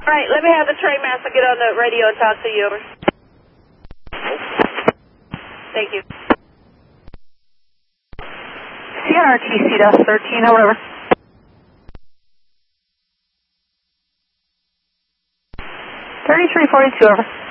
All right, let me have the train master get on the radio and talk to you. Over. Thank you. CNRT C-13, over. 3342, over.